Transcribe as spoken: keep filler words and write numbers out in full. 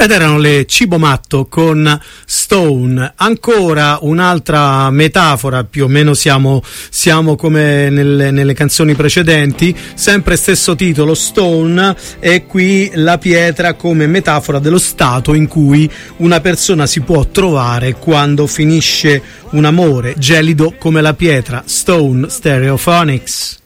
Ed erano le Cibo Matto con Stone. Ancora un'altra metafora, più o meno siamo, siamo come nelle, nelle canzoni precedenti, sempre stesso titolo, Stone, e qui la pietra come metafora dello stato in cui una persona si può trovare quando finisce un amore, gelido come la pietra. Stone, Stereophonics.